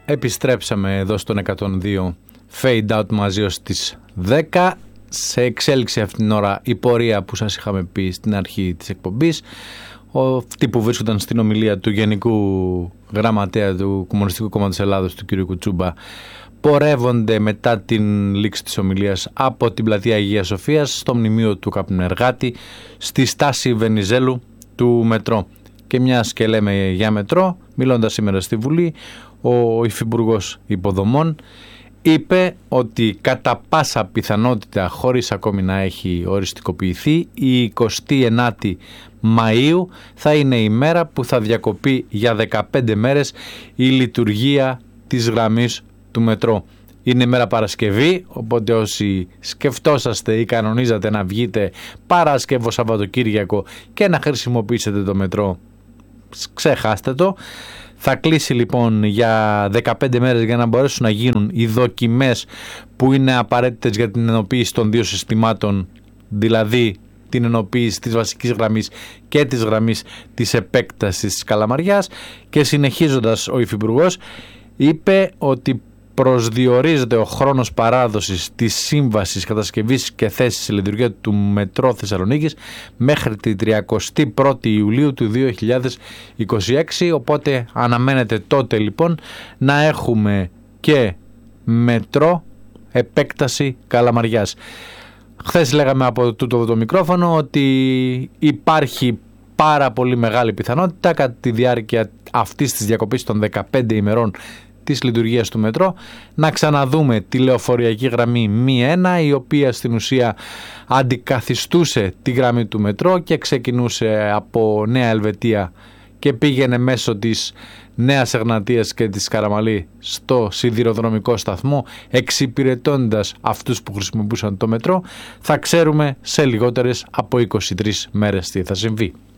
Επιστρέψαμε εδώ στον 102 Fade Out μαζί ως τις 10. Σε εξέλιξη αυτήν την ώρα η πορεία που σας είχαμε πει στην αρχή της εκπομπής. Αυτοί που βρίσκονταν στην ομιλία του Γενικού Γραμματέα του Κομμουνιστικού Κόμματος Ελλάδος, του κ. Κουτσούμπα, πορεύονται μετά την λήξη της ομιλίας από την πλατεία Αγίας Σοφίας στο μνημείο του Καπνεργάτη στη στάση Βενιζέλου του μετρό. Και μιας και λέμε για μετρό, μιλώντας σήμερα στη Βουλή, ο Υφυπουργός Υποδομών είπε ότι κατά πάσα πιθανότητα, χωρίς ακόμη να έχει οριστικοποιηθεί, η 29η Μαΐου θα είναι η μέρα που θα διακοπεί για 15 μέρες η λειτουργία της γραμμής του μετρό. Είναι μέρα Παρασκευή, οπότε όσοι σκεφτόσαστε ή κανονίζατε να βγείτε Παρασκευό Σαββατοκύριακο και να χρησιμοποιήσετε το μετρό, ξεχάστε το. Θα κλείσει λοιπόν για 15 μέρες για να μπορέσουν να γίνουν οι δοκιμές που είναι απαραίτητες για την ενοποίηση των δύο συστημάτων, δηλαδή την ενοποίηση της βασικής γραμμής και της γραμμής της επέκτασης της Καλαμαριάς. Και συνεχίζοντας, ο Υφυπουργός είπε ότι προσδιορίζεται ο χρόνος παράδοσης της σύμβασης κατασκευής και θέσης σε λειτουργία του Μετρό Θεσσαλονίκης μέχρι την 31η Ιουλίου του 2026, οπότε αναμένεται τότε λοιπόν να έχουμε και μετρό επέκταση Καλαμαριάς. Χθες λέγαμε από τούτο το μικρόφωνο ότι υπάρχει πάρα πολύ μεγάλη πιθανότητα κατά τη διάρκεια αυτής της διακοπής των 15 ημερών της λειτουργίας του μετρό να ξαναδούμε τη λεωφοριακή γραμμή μη 1, η οποία στην ουσία αντικαθιστούσε τη γραμμή του μετρό και ξεκινούσε από Νέα Ελβετία και πήγαινε μέσω της Νέας Εγνατίας και της Καραμαλή στο σιδηροδρομικό σταθμό, εξυπηρετώντας αυτούς που χρησιμοποιούσαν το μετρό. Θα ξέρουμε σε λιγότερες από 23 μέρες τι θα συμβεί.